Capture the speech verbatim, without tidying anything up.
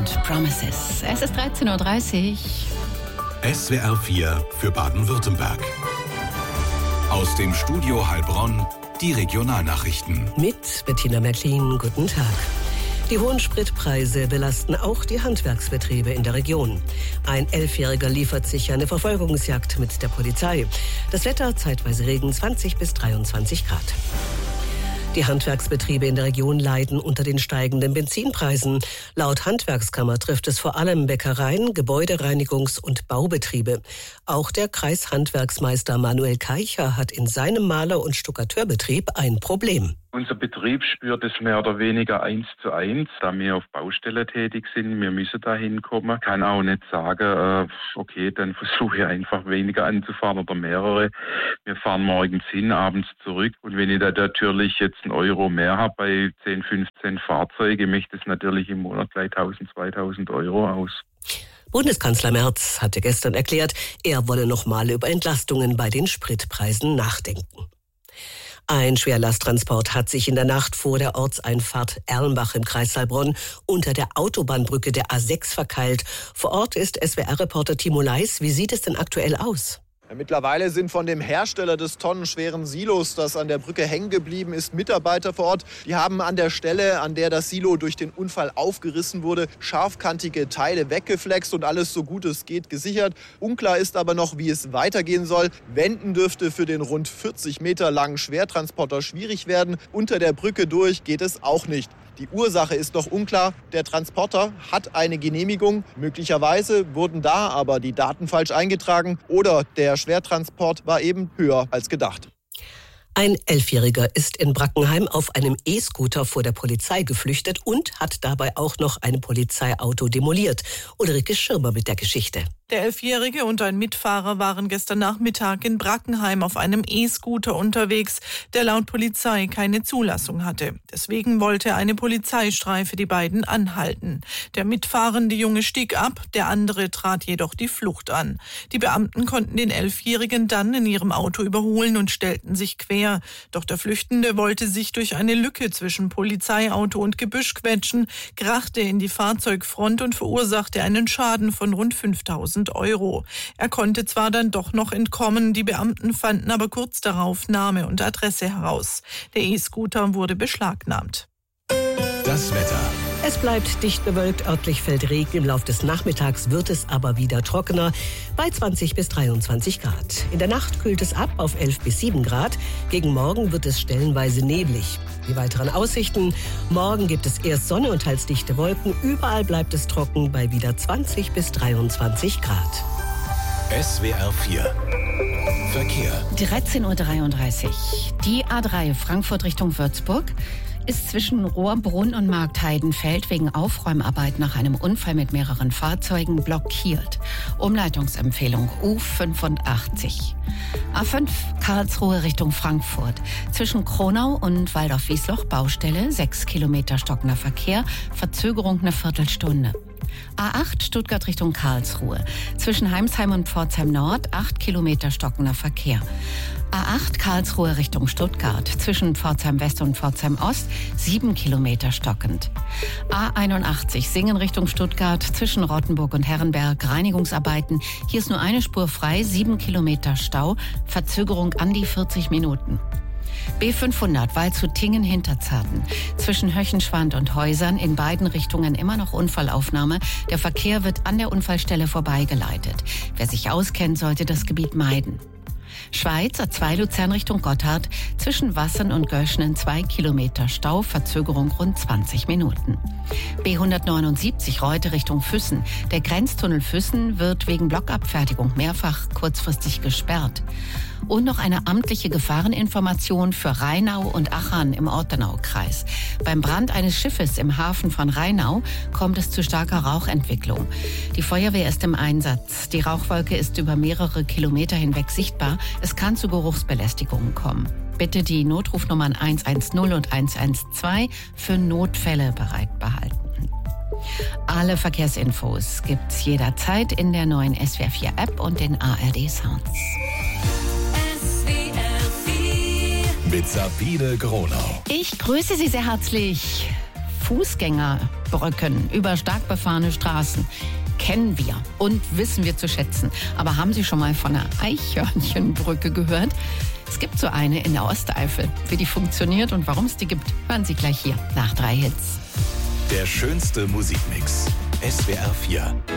und Promises. Es ist dreizehn Uhr dreißig. S W R vier für Baden-Württemberg. Aus dem Studio Heilbronn die Regionalnachrichten. Mit Bettina Merklin, guten Tag. Die hohen Spritpreise belasten auch die Handwerksbetriebe in der Region. Ein Elfjähriger liefert sich eine Verfolgungsjagd mit der Polizei. Das Wetter, zeitweise Regen, zwanzig bis dreiundzwanzig Grad. Die Handwerksbetriebe in der Region leiden unter den steigenden Benzinpreisen. Laut Handwerkskammer trifft es vor allem Bäckereien, Gebäudereinigungs- und Baubetriebe. Auch der Kreishandwerksmeister Manuel Keicher hat in seinem Maler- und Stuckateurbetrieb ein Problem. Unser Betrieb spürt es mehr oder weniger eins zu eins, da wir auf Baustelle tätig sind. Wir müssen da hinkommen. Kann auch nicht sagen, äh, okay, dann versuche ich einfach weniger anzufahren oder mehrere. Wir fahren morgens hin, abends zurück. Und wenn ich da natürlich jetzt einen Euro mehr habe bei zehn, fünfzehn Fahrzeugen, möchte es natürlich im Monat gleich tausend, zweitausend Euro aus. Bundeskanzler Merz hatte gestern erklärt, er wolle noch mal über Entlastungen bei den Spritpreisen nachdenken. Ein Schwerlasttransport hat sich in der Nacht vor der Ortseinfahrt Erlenbach im Kreis Heilbronn unter der Autobahnbrücke der A sechs verkeilt. Vor Ort ist S W R-Reporter Timo Leis. Wie sieht es denn aktuell aus? Ja, mittlerweile sind von dem Hersteller des tonnenschweren Silos, das an der Brücke hängen geblieben ist, Mitarbeiter vor Ort. Die haben an der Stelle, an der das Silo durch den Unfall aufgerissen wurde, scharfkantige Teile weggeflext und alles so gut es geht gesichert. Unklar ist aber noch, wie es weitergehen soll. Wenden dürfte für den rund vierzig Meter langen Schwertransporter schwierig werden. Unter der Brücke durch geht es auch nicht. Die Ursache ist noch unklar. Der Transporter hat eine Genehmigung. Möglicherweise wurden da aber die Daten falsch eingetragen oder der Schwertransport war eben höher als gedacht. Ein Elfjähriger ist in Brackenheim auf einem E-Scooter vor der Polizei geflüchtet und hat dabei auch noch ein Polizeiauto demoliert. Ulrike Schirmer mit der Geschichte. Der Elfjährige und ein Mitfahrer waren gestern Nachmittag in Brackenheim auf einem E-Scooter unterwegs, der laut Polizei keine Zulassung hatte. Deswegen wollte eine Polizeistreife die beiden anhalten. Der mitfahrende Junge stieg ab, der andere trat jedoch die Flucht an. Die Beamten konnten den Elfjährigen dann in ihrem Auto überholen und stellten sich quer. Doch der Flüchtende wollte sich durch eine Lücke zwischen Polizeiauto und Gebüsch quetschen, krachte in die Fahrzeugfront und verursachte einen Schaden von rund fünftausend Euro. Er konnte zwar dann doch noch entkommen, die Beamten fanden aber kurz darauf Name und Adresse heraus. Der E-Scooter wurde beschlagnahmt. Das Wetter. Es bleibt dicht bewölkt, örtlich fällt Regen. Im Laufe des Nachmittags wird es aber wieder trockener bei zwanzig bis dreiundzwanzig Grad. In der Nacht kühlt es ab auf elf bis sieben Grad. Gegen Morgen wird es stellenweise neblig. Die weiteren Aussichten: Morgen gibt es erst Sonne und teils dichte Wolken. Überall bleibt es trocken bei wieder zwanzig bis dreiundzwanzig Grad. S W R vier Verkehr. dreizehn Uhr dreiunddreißig. Die A drei Frankfurt Richtung Würzburg ist zwischen Rohrbrunn und Marktheidenfeld wegen Aufräumarbeit nach einem Unfall mit mehreren Fahrzeugen blockiert. Umleitungsempfehlung U fünfundachtzig. A fünf Karlsruhe Richtung Frankfurt. Zwischen Kronau und Waldorf-Wiesloch Baustelle, sechs Kilometer stockender Verkehr, Verzögerung eine Viertelstunde. A acht Stuttgart Richtung Karlsruhe. Zwischen Heimsheim und Pforzheim Nord, acht Kilometer stockender Verkehr. A acht Karlsruhe Richtung Stuttgart. Zwischen Pforzheim West und Pforzheim Ost, sieben Kilometer stockend. A einundachtzig Singen Richtung Stuttgart. Zwischen Rottenburg und Herrenberg Reinigungsarbeiten. Hier ist nur eine Spur frei, sieben Kilometer Stau. Verzögerung an die vierzig Minuten. B fünfhundert Waldshut-Tiengen-Hinterzarten. Zwischen Höchenschwand und Häusern in beiden Richtungen immer noch Unfallaufnahme. Der Verkehr wird an der Unfallstelle vorbeigeleitet. Wer sich auskennt, sollte das Gebiet meiden. Schweiz, A zwei Luzern Richtung Gotthard. Zwischen Wassern und Göschnen zwei Kilometer Stau, Verzögerung rund zwanzig Minuten. B hundertneunundsiebzig Reute Richtung Füssen. Der Grenztunnel Füssen wird wegen Blockabfertigung mehrfach kurzfristig gesperrt. Und noch eine amtliche Gefahreninformation für Rheinau und Achern im Ortenaukreis. Beim Brand eines Schiffes im Hafen von Rheinau kommt es zu starker Rauchentwicklung. Die Feuerwehr ist im Einsatz. Die Rauchwolke ist über mehrere Kilometer hinweg sichtbar. Es kann zu Geruchsbelästigungen kommen. Bitte die Notrufnummern eins eins null und eins eins zwei für Notfälle bereit behalten. Alle Verkehrsinfos gibt's jederzeit in der neuen S W R vier App und den A R D Sounds. Mit Sabine Gronau. Ich grüße Sie sehr herzlich Fußgängerbrücken über stark befahrene Straßen kennen wir und wissen wir zu schätzen. Aber haben Sie schon mal von einer Eichhörnchenbrücke gehört? Es gibt so eine in der Osteifel. Wie die funktioniert und warum es die gibt, hören Sie gleich hier nach drei Hits. Der schönste Musikmix. S W R vier.